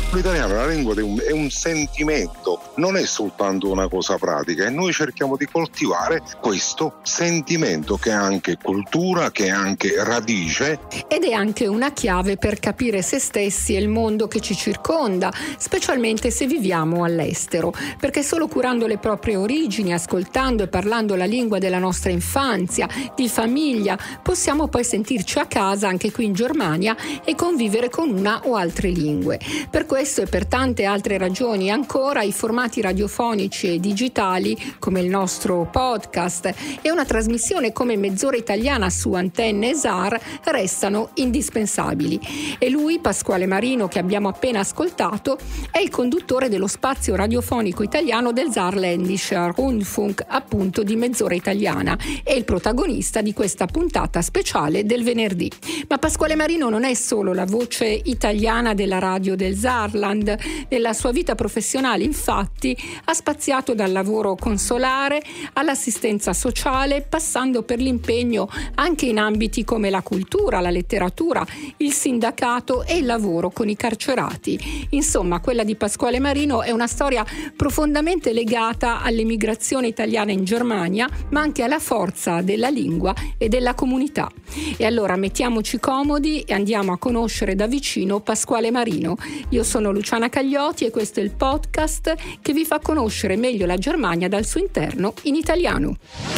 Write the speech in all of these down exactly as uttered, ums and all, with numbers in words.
L'italiano, la lingua è un, è un sentimento, non è soltanto una cosa pratica, e noi cerchiamo di coltivare questo sentimento che è anche cultura, che è anche radice. Ed è anche una chiave per capire se stessi e il mondo che ci circonda, specialmente se viviamo all'estero, perché solo curando le proprie origini, ascoltando e parlando la lingua della nostra infanzia, di famiglia, possiamo poi sentirci a casa anche qui in Germania e convivere con una o altre lingue. Per questo e per tante altre ragioni ancora, i formati radiofonici e digitali, come il nostro podcast e una trasmissione come Mezz'ora Italiana su Antenne S A R, restano indispensabili. E lui, Pasquale Marino, che abbiamo appena ascoltato, è il conduttore dello spazio radiofonico italiano del Saarländischer Rundfunk, appunto di Mezz'ora Italiana, e il protagonista di questa puntata speciale del venerdì. Ma Pasquale Marino non è solo la voce italiana della radio del Saarland. Nella sua vita professionale, infatti, ha spaziato dal lavoro consolare all'assistenza sociale, passando per l'impegno anche in ambiti come la cultura, la letteratura, il sindacato e il lavoro con i carcerati. Insomma, quella di Pasquale Marino è una storia profondamente legata all'emigrazione italiana in Germania, ma anche alla forza della lingua e della comunità. E allora mettiamoci comodi e andiamo a conoscere da vicino Pasquale Marino. Io sono Luciana Cagliotti e questo è il podcast che vi fa conoscere meglio la Germania dal suo interno in italiano.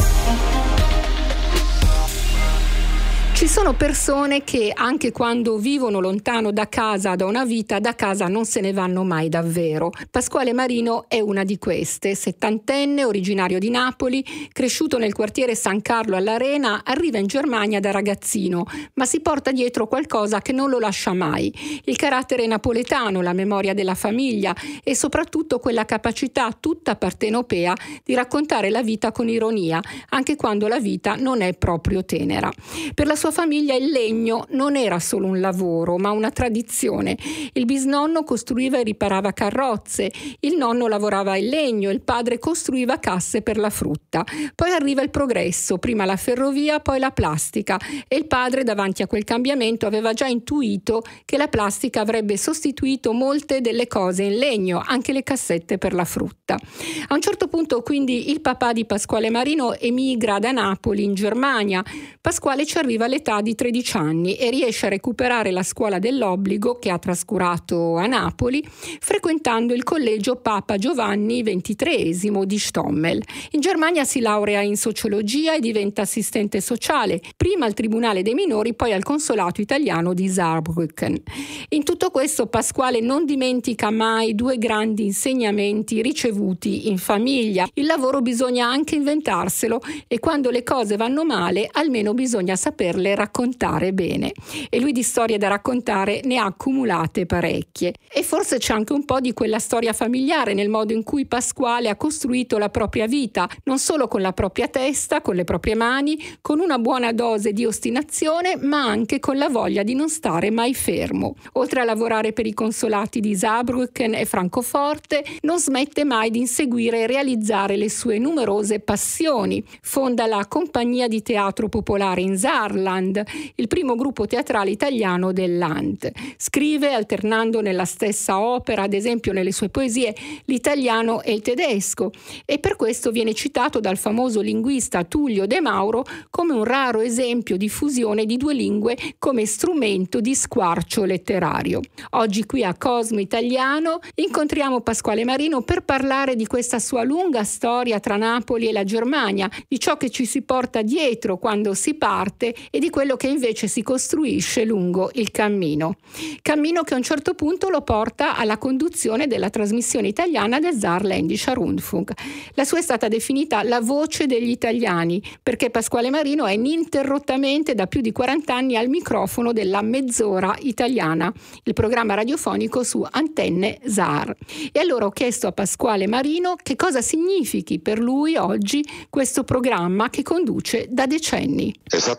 Ci sono persone che anche quando vivono lontano da casa da una vita, da casa non se ne vanno mai davvero. Pasquale Marino è una di queste. Settantenne, originario di Napoli, cresciuto nel quartiere San Carlo all'Arena, arriva in Germania da ragazzino, ma si porta dietro qualcosa che non lo lascia mai. Il carattere napoletano, la memoria della famiglia e soprattutto quella capacità tutta partenopea di raccontare la vita con ironia, anche quando la vita non è proprio tenera. Per la sua famiglia il legno non era solo un lavoro, ma una tradizione. Il bisnonno costruiva e riparava carrozze, il nonno lavorava il legno, il padre costruiva casse per la frutta. Poi arriva il progresso, prima la ferrovia, poi la plastica, e il padre davanti a quel cambiamento aveva già intuito che la plastica avrebbe sostituito molte delle cose in legno, anche le cassette per la frutta. A un certo punto quindi il papà di Pasquale Marino emigra da Napoli in Germania. Pasquale ci arriva all'età di tredici anni e riesce a recuperare la scuola dell'obbligo che ha trascurato a Napoli, frequentando il collegio Papa Giovanni ventitreesimo di Stommel. In Germania si laurea in sociologia e diventa assistente sociale, prima al Tribunale dei minori, poi al consolato italiano di Saarbrücken. In tutto questo Pasquale non dimentica mai due grandi insegnamenti ricevuti in famiglia: il lavoro bisogna anche inventarselo e quando le cose vanno male almeno bisogna saperle raccontare bene. E lui di storie da raccontare ne ha accumulate parecchie. E forse c'è anche un po' di quella storia familiare nel modo in cui Pasquale ha costruito la propria vita, non solo con la propria testa, con le proprie mani, con una buona dose di ostinazione, ma anche con la voglia di non stare mai fermo. Oltre a lavorare per i consolati di Saarbrücken e Francoforte, non smette mai di inseguire e realizzare le sue numerose passioni. Fonda la Compagnia di Teatro Popolare in Saarland, il primo gruppo teatrale italiano del Land. Scrive, alternando nella stessa opera, ad esempio nelle sue poesie, l'italiano e il tedesco, e per questo viene citato dal famoso linguista Tullio De Mauro come un raro esempio di fusione di due lingue come strumento di squarcio letterario. Oggi qui a Cosmo Italiano incontriamo Pasquale Marino per parlare di questa sua lunga storia tra Napoli e la Germania, di ciò che ci si porta dietro quando si parte e di quello che invece si costruisce lungo il cammino. Cammino che a un certo punto lo porta alla conduzione della trasmissione italiana del Saarländischer Rundfunk. La sua è stata definita la voce degli italiani, perché Pasquale Marino è ininterrottamente da più di quaranta anni al microfono della Mezz'ora Italiana, il programma radiofonico su Antenne S A R. E allora ho chiesto a Pasquale Marino che cosa significhi per lui oggi questo programma che conduce da decenni. Esattamente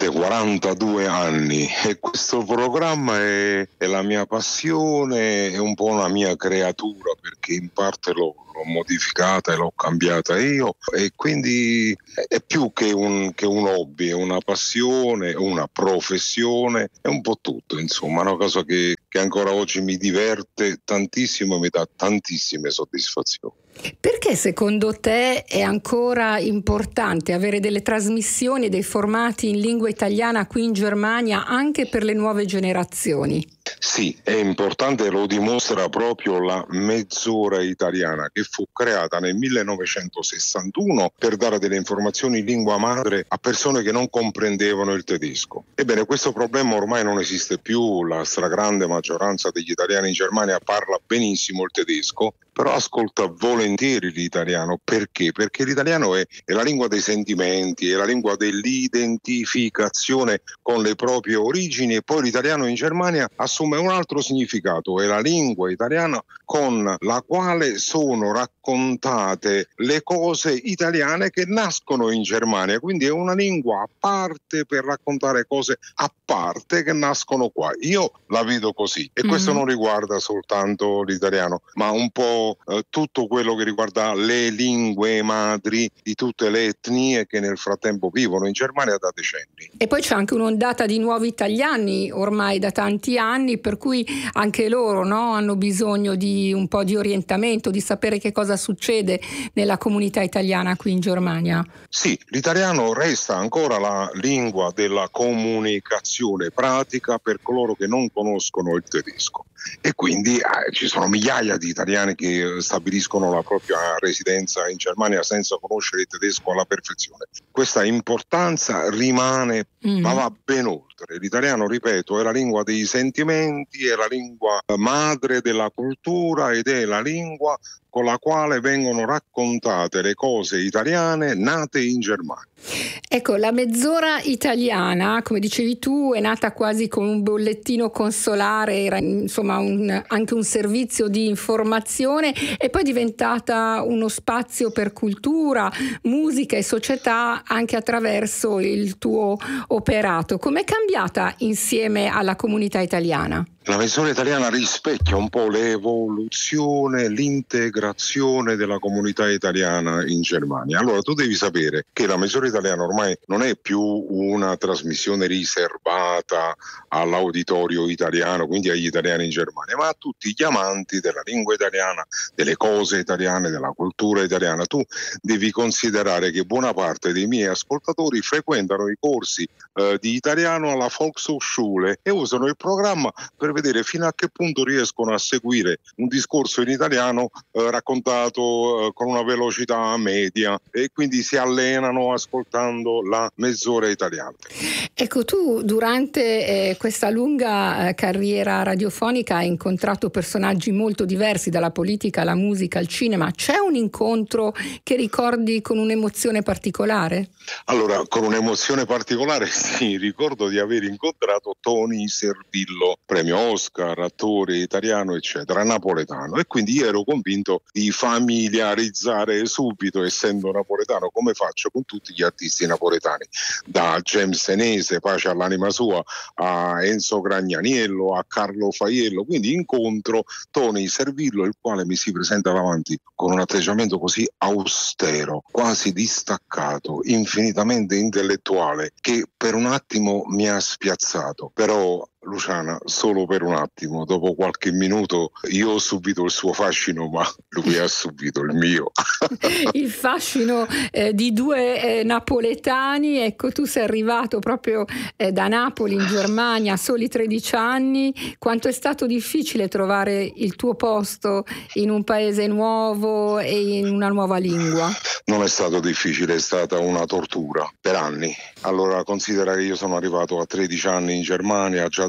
quarantadue anni e questo programma è, è la mia passione, è un po' una mia creatura perché in parte l'ho, l'ho modificata e l'ho cambiata io e quindi è più che un, che un hobby, è una passione, una professione, è un po' tutto, insomma, una cosa che, che ancora oggi mi diverte tantissimo e mi dà tantissime soddisfazioni. Perché secondo te è ancora importante avere delle trasmissioni e dei formati in lingua italiana qui in Germania anche per le nuove generazioni? Sì, è importante, lo dimostra proprio la mezz'ora italiana che fu creata nel millenovecentosessantuno per dare delle informazioni in lingua madre a persone che non comprendevano il tedesco. Ebbene, questo problema ormai non esiste più, la stragrande maggioranza degli italiani in Germania parla benissimo il tedesco, però ascolta volentieri l'italiano. Perché? Perché l'italiano è, è la lingua dei sentimenti, è la lingua dell'identificazione con le proprie origini e poi l'italiano in Germania assume un altro significato, è la lingua italiana con la quale sono raccontate le cose italiane che nascono in Germania, quindi è una lingua a parte per raccontare cose a parte che nascono qua. Io la vedo così e questo mm-hmm. non riguarda soltanto l'italiano, ma un po' eh, tutto quello che riguarda le lingue madri di tutte le etnie che nel frattempo vivono in Germania da decenni. E poi c'è anche un'ondata di nuovi italiani ormai da tanti anni, per cui anche loro, no, hanno bisogno di un po' di orientamento, di sapere che cosa succede nella comunità italiana qui in Germania. Sì, l'italiano resta ancora la lingua della comunicazione pratica per coloro che non conoscono il tedesco. E quindi eh, ci sono migliaia di italiani che stabiliscono la propria residenza in Germania senza conoscere il tedesco alla perfezione. Questa importanza rimane, mm. ma va ben oltre. L'italiano, ripeto, è la lingua dei sentimenti, è la lingua madre della cultura ed è la lingua con la quale vengono raccontate le cose italiane nate in Germania. Ecco, la mezz'ora italiana, come dicevi tu, è nata quasi come un bollettino consolare, era insomma un, anche un servizio di informazione e poi è diventata uno spazio per cultura, musica e società anche attraverso il tuo operato. Com'è cambiata insieme alla comunità italiana? La mezz'ora italiana rispecchia un po' l'evoluzione, l'integrazione della comunità italiana in Germania. Allora, tu devi sapere che la mezz'ora italiana ormai non è più una trasmissione riservata all'auditorio italiano, quindi agli italiani in Germania, ma a tutti gli amanti della lingua italiana, delle cose italiane, della cultura italiana. Tu devi considerare che buona parte dei miei ascoltatori frequentano i corsi eh, di italiano alla Volkshochschule e usano il programma per vedere fino a che punto riescono a seguire un discorso in italiano eh, raccontato eh, con una velocità media e quindi si allenano ascoltando la mezz'ora italiana. Ecco, tu durante eh, questa lunga eh, carriera radiofonica hai incontrato personaggi molto diversi, dalla politica alla musica al cinema. C'è un incontro che ricordi con un'emozione particolare? Allora, con un'emozione particolare sì, ricordo di aver incontrato Tony Servillo, premio Oscar, attore italiano, eccetera, napoletano, e quindi io ero convinto di familiarizzare subito, essendo napoletano, come faccio con tutti gli artisti napoletani, da James Senese, pace all'anima sua, a Enzo Gragnaniello, a Carlo Faiello, quindi incontro Tony Servillo, il quale mi si presenta davanti con un atteggiamento così austero, quasi distaccato, infinitamente intellettuale, che per un attimo mi ha spiazzato, però Luciana, solo per un attimo, dopo qualche minuto io ho subito il suo fascino, ma lui ha subito il mio. Il fascino eh, di due eh, napoletani. Ecco, tu sei arrivato proprio eh, da Napoli in Germania a soli tredici anni. Quanto è stato difficile trovare il tuo posto in un paese nuovo e in una nuova lingua? Non è stato difficile, è stata una tortura per anni. Allora considera che io sono arrivato a tredici anni in Germania, già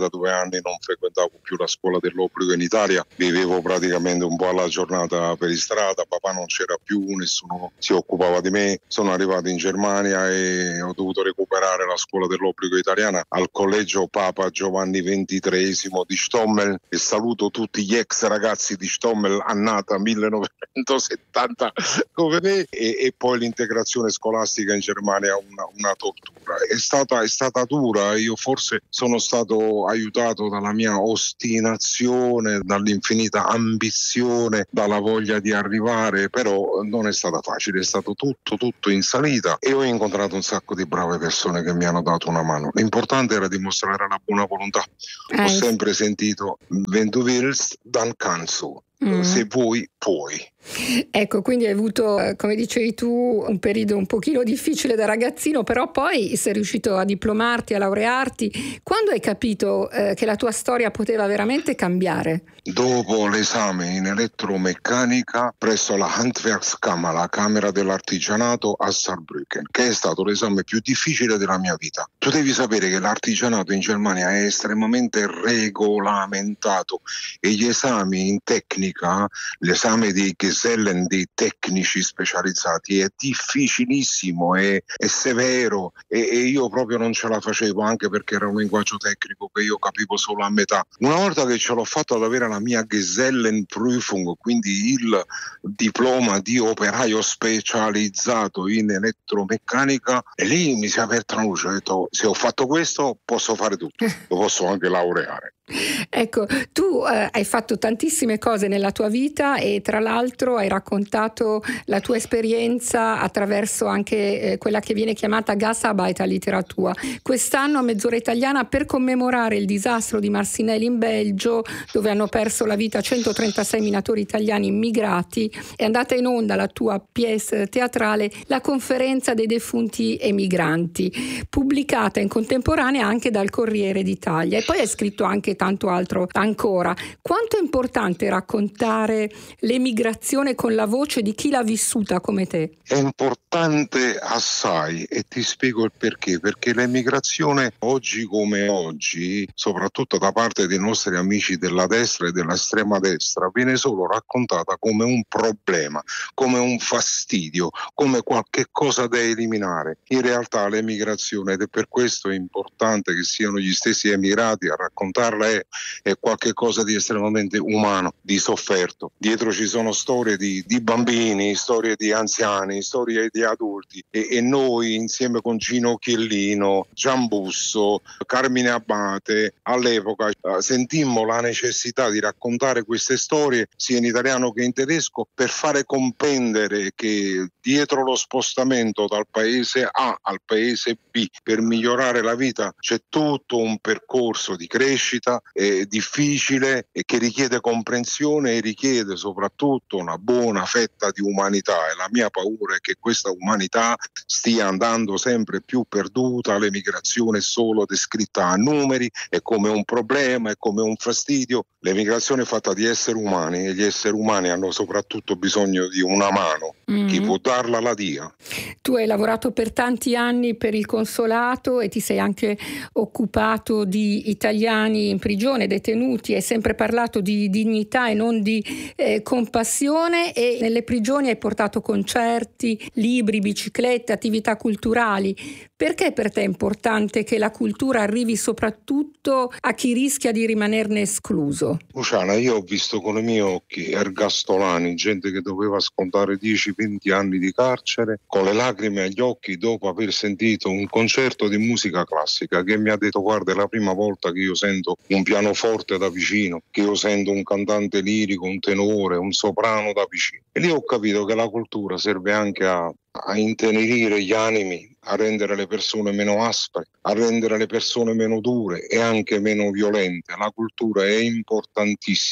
da due anni non frequentavo più la scuola dell'obbligo in Italia, vivevo praticamente un po' alla giornata per strada, papà non c'era più, nessuno si occupava di me, sono arrivato in Germania e ho dovuto recuperare la scuola dell'obbligo italiana al collegio Papa Giovanni ventitreesimo di Stommel, e saluto tutti gli ex ragazzi di Stommel annata millenovecentosettanta come me, e, e poi l'integrazione scolastica in Germania una, una tortura. È stata, è stata dura, io forse sono stato aiutato dalla mia ostinazione, dall'infinita ambizione, dalla voglia di arrivare, però non è stata facile, è stato tutto tutto in salita e ho incontrato un sacco di brave persone che mi hanno dato una mano. L'importante era dimostrare la buona volontà. Eh. Ho sempre sentito wenn du willst, dann kannst du. Mm. Se vuoi, puoi. Ecco, quindi hai avuto, come dicevi tu, un periodo un pochino difficile da ragazzino, però poi sei riuscito a diplomarti, a laurearti. Quando hai capito eh, che la tua storia poteva veramente cambiare? Dopo l'esame in elettromeccanica presso la Handwerkskammer, la Camera dell'Artigianato a Saarbrücken, che è stato l'esame più difficile della mia vita. Tu devi sapere che l'artigianato in Germania è estremamente regolamentato e gli esami in tecnica, l'esame di Gesellen, dei tecnici specializzati, è difficilissimo, è, è severo e, e io proprio non ce la facevo, anche perché era un linguaggio tecnico che io capivo solo a metà. Una volta che ce l'ho fatto ad avere la mia Gesellenprüfung, quindi il diploma di operaio specializzato in elettromeccanica, e lì mi si è aperta una luce, ho detto se ho fatto questo posso fare tutto, lo posso anche laureare. Ecco, tu eh, hai fatto tantissime cose nella tua vita e tra l'altro hai raccontato la tua esperienza attraverso anche eh, quella che viene chiamata Gasarbeit a Literatura. Quest'anno a Mezz'ora Italiana, per commemorare il disastro di Marcinelle in Belgio, dove hanno perso la vita centotrentasei minatori italiani immigrati, è andata in onda la tua pièce teatrale La conferenza dei defunti emigranti, pubblicata in contemporanea anche dal Corriere d'Italia, e poi hai scritto anche tanto altro ancora. Quanto è importante raccontare l'emigrazione con la voce di chi l'ha vissuta come te? È importante assai e ti spiego il perché. Perché l'emigrazione oggi come oggi, soprattutto da parte dei nostri amici della destra e dell'estrema destra, viene solo raccontata come un problema, come un fastidio, come qualche cosa da eliminare. In realtà l'emigrazione, ed è per questo importante che siano gli stessi emigrati a raccontarla, è, è qualche cosa di estremamente umano, di sofferto. Dietro ci sono storie di, di bambini, storie di anziani, storie di adulti e, e noi insieme con Gino Chiellino, Giambusso, Carmine Abbate all'epoca eh, sentimmo la necessità di raccontare queste storie sia in italiano che in tedesco, per fare comprendere che dietro lo spostamento dal paese A al paese B per migliorare la vita c'è tutto un percorso di crescita è difficile e che richiede comprensione e richiede soprattutto una buona fetta di umanità, e la mia paura è che questa umanità stia andando sempre più perduta. L'emigrazione è solo descritta a numeri, è come un problema, è come un fastidio. L'emigrazione è fatta di esseri umani e gli esseri umani hanno soprattutto bisogno di una mano. Mm-hmm. Chi può darla la dia. Tu hai lavorato per tanti anni per il consolato e ti sei anche occupato di italiani in prigione, detenuti, hai sempre parlato di dignità e non di eh, compassione, e nelle prigioni hai portato concerti, libri, biciclette, attività culturali. Perché per te è importante che la cultura arrivi soprattutto a chi rischia di rimanerne escluso? Luciana, io ho visto con i miei occhi ergastolani, gente che doveva scontare dieci venti anni di carcere, con le lacrime agli occhi dopo aver sentito un concerto di musica classica, che mi ha detto: guarda, è la prima volta che io sento un pianoforte da vicino, che io sento un cantante lirico, un tenore, un soprano da vicino. E lì ho capito che la cultura serve anche a, a intenerire gli animi, a rendere le persone meno aspre, a rendere le persone meno dure e anche meno violente. La cultura è importantissima.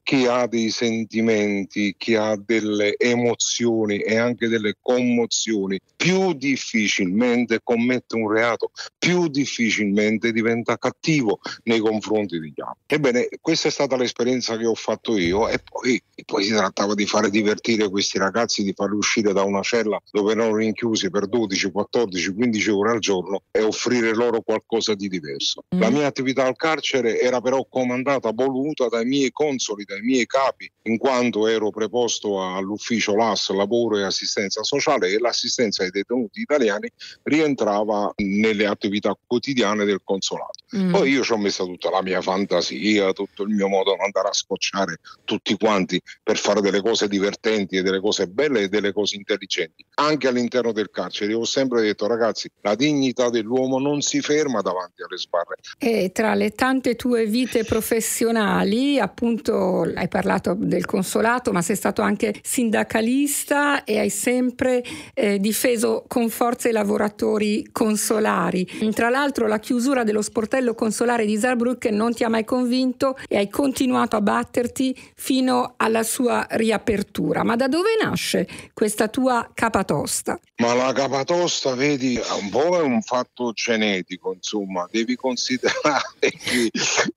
chi ha dei sentimenti, chi ha delle emozioni e anche delle commozioni, più difficilmente commette un reato, più difficilmente diventa cattivo nei confronti degli altri. Ebbene, questa è stata l'esperienza che ho fatto io e poi, e poi si trattava di fare divertire questi ragazzi, di farli uscire da una cella dove erano rinchiusi per dodici, quattordici, quindici ore al giorno e offrire loro qualcosa di diverso. Mm. La mia attività al carcere era però comandata, voluta dai miei consoli, dai miei capi, in quanto ero preposto all'ufficio L A S, lavoro e assistenza sociale, e l'assistenza ai detenuti italiani rientrava nelle attività quotidiane del consolato. Mm. Poi io ci ho messo tutta la mia fantasia, tutto il mio modo di andare a scocciare tutti quanti per fare delle cose divertenti e delle cose belle e delle cose intelligenti. Anche all'interno del carcere io ho sempre detto: ragazzi, la dignità dell'uomo non si ferma davanti alle sbarre. E tra le tante tue vite professionali, appunto, hai parlato del consolato, ma sei stato anche sindacalista e hai sempre eh, difeso con forza i lavoratori consolari. Tra l'altro la chiusura dello sportello consolare di Saarbrücken non ti ha mai convinto e hai continuato a batterti fino alla sua riapertura. Ma da dove nasce questa tua capatosta? Ma la capatosta, vedi, un po' è un fatto genetico, insomma, devi considerare che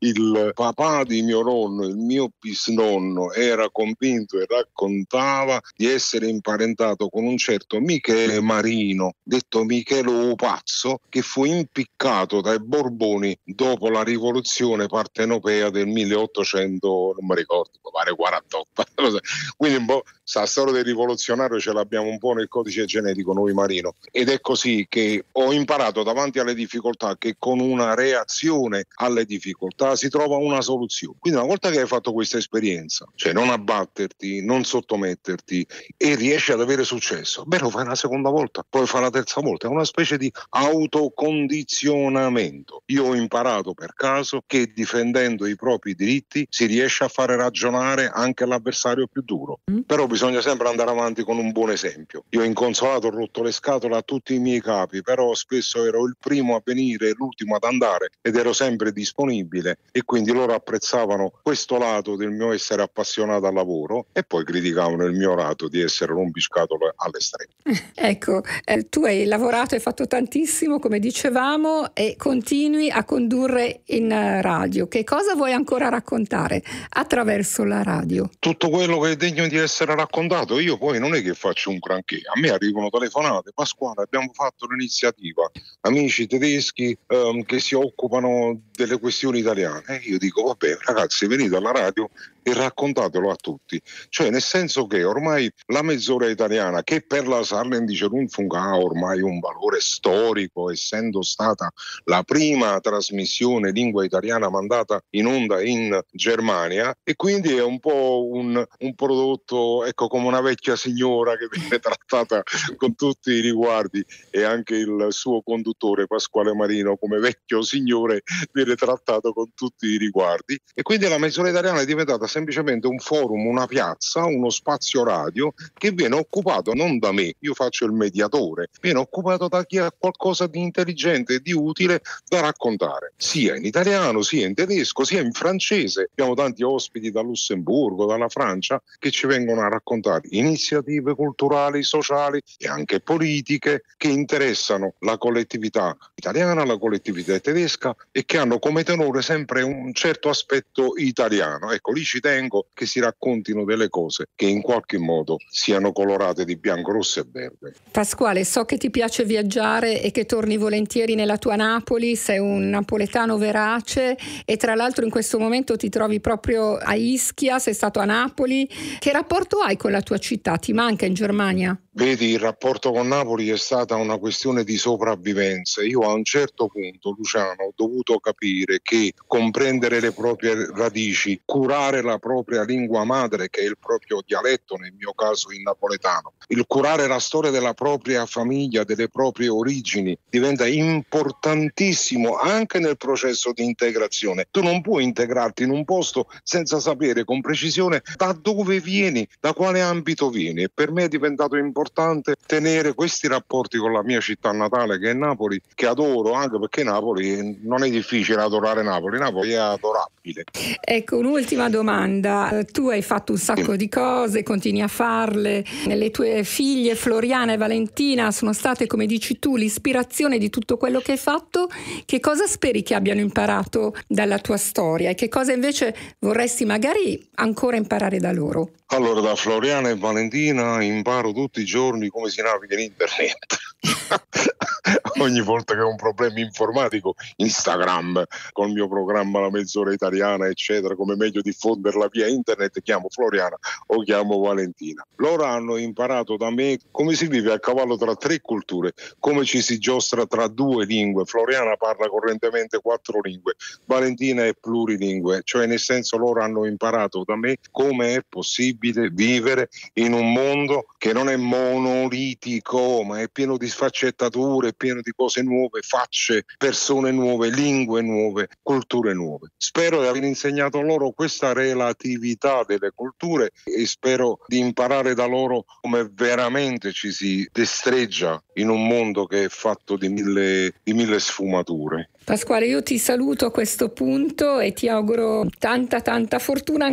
il papà di mio nonno, il mio bisnonno, era convinto e raccontava di essere imparentato con un certo Michele Marino, detto Michele Pazzo, che fu impiccato dai Borboni dopo la rivoluzione partenopea del milleottocento, non mi ricordo, pare quarantotto. Quindi un po' sta storia del rivoluzionario ce l'abbiamo un po' nel codice genetico noi Marino, ed è così che ho imparato davanti alle difficoltà che con una reazione alle difficoltà si trova una soluzione. Quindi una volta che hai fatto questa esperienza, cioè non abbatterti, non sottometterti, e riesci ad avere successo, beh, lo fai una seconda volta, poi fai la terza volta, è una specie di autocondizionamento. Io ho imparato per caso che difendendo i propri diritti si riesce a fare ragionare anche l'avversario più duro, mm. però bisogna sempre andare avanti con un buon esempio. Io in consolato ho rotto le scatole a tutti i miei capi, però spesso ero il primo a venire e l'ultimo ad andare, ed ero sempre disponibile, e quindi loro apprezzavano questo lato del mio essere appassionato al lavoro e poi criticavano il mio lato di essere rompiscatole all'estremo. Ecco, eh, tu hai lavorato e fatto tantissimo, come dicevamo, e continui a condurre in radio. Che cosa vuoi ancora raccontare attraverso la radio? Tutto quello che è degno di essere raccontato. Io poi non è che faccio un granché, a me arrivano telefonate: Pasquale, abbiamo fatto l'iniziativa, amici tedeschi ehm, che si occupano delle questioni italiane, e io dico: vabbè ragazzi, venite alla radio e raccontatelo a tutti. Cioè, nel senso che ormai la mezz'ora italiana, che per la Saarländische Rundfunk ha ormai un valore storico, essendo stata la prima trasmissione lingua italiana mandata in onda in Germania, e quindi è un po' un, un prodotto, ecco, come una vecchia signora che viene trattata con tutti i riguardi, e anche il suo conduttore Pasquale Marino, come vecchio signore, viene trattato con tutti i riguardi. E quindi la mezz'ora italiana è diventata semplicemente un forum, una piazza, uno spazio radio che viene occupato non da me, io faccio il mediatore, viene occupato da chi ha qualcosa di intelligente e di utile da raccontare, sia in italiano, sia in tedesco, sia in francese. Abbiamo tanti ospiti da Lussemburgo, dalla Francia, che ci vengono a raccontare iniziative culturali, sociali e anche politiche che interessano la collettività italiana, la collettività tedesca, e che hanno come tenore sempre un certo aspetto italiano. Ecco, lì ci tengo che si raccontino delle cose che in qualche modo siano colorate di bianco, rosso e verde. Pasquale, so che ti piace viaggiare e che torni volentieri nella tua Napoli, sei un napoletano verace, e tra l'altro in questo momento ti trovi proprio a Ischia, sei stato a Napoli. Che rapporto hai con la tua città? Ti manca in Germania? Vedi, il rapporto con Napoli è stata una questione di sopravvivenza. Io a un certo punto, Luciano, ho dovuto capire che comprendere le proprie radici, curare la propria lingua madre, che è il proprio dialetto, nel mio caso il napoletano, il curare la storia della propria famiglia, delle proprie origini, diventa importantissimo anche nel processo di integrazione. Tu non puoi integrarti in un posto senza sapere con precisione da dove vieni, da quale ambito vieni, e per me è diventato importante importante tenere questi rapporti con la mia città natale, che è Napoli, che adoro, anche perché Napoli non è difficile adorare Napoli, Napoli è adorabile. Ecco, un'ultima domanda. domanda. Tu hai fatto un sacco di cose, continui a farle. Le tue figlie Floriana e Valentina sono state, come dici tu, l'ispirazione di tutto quello che hai fatto. Che cosa speri che abbiano imparato dalla tua storia e che cosa invece vorresti magari ancora imparare da loro? Allora, da Floriana e Valentina imparo tutti i giorni come si naviga in internet. Ogni volta che ho un problema informatico, Instagram, col mio programma La Mezz'ora Italiana, eccetera, come meglio diffonderla via internet, chiamo Floriana o chiamo Valentina. Loro hanno imparato da me come si vive a cavallo tra tre culture, come ci si giostra tra due lingue. Floriana parla correntemente quattro lingue, Valentina è plurilingue, cioè nel senso loro hanno imparato da me come è possibile vivere in un mondo che non è monolitico, ma è pieno di sfaccettature, è pieno di cose nuove, facce, persone nuove, lingue nuove, culture nuove. Spero di aver insegnato loro questa relatività delle culture e spero di imparare da loro come veramente ci si destreggia in un mondo che è fatto di mille, di mille sfumature. Pasquale, io ti saluto a questo punto e ti auguro tanta tanta fortuna